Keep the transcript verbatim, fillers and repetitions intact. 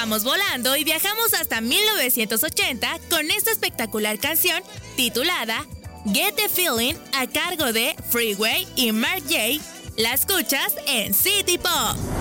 Vamos volando y viajamos hasta mil novecientos ochenta con esta espectacular canción titulada Get the Feeling a cargo de Freeway y Mark J. La escuchas en City Pop.